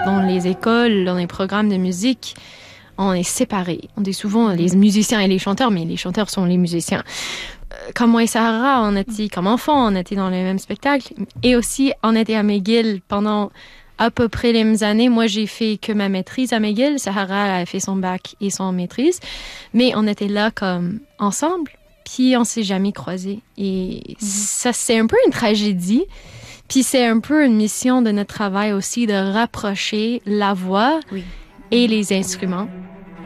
Dans les écoles, dans les programmes de musique, on est séparés. On est souvent les musiciens et les chanteurs, mais les chanteurs sont les musiciens. Comme moi et Sarah, on était comme enfants, on était dans le même spectacle. Et aussi, on était à McGill pendant à peu près les mêmes années. Moi, j'ai fait que ma maîtrise à McGill. Sarah a fait son bac et son maîtrise. Mais on était là comme ensemble, puis on s'est jamais croisés. Et ça, c'est un peu une tragédie. Puis c'est un peu une mission de notre travail aussi de rapprocher la voix et les instruments.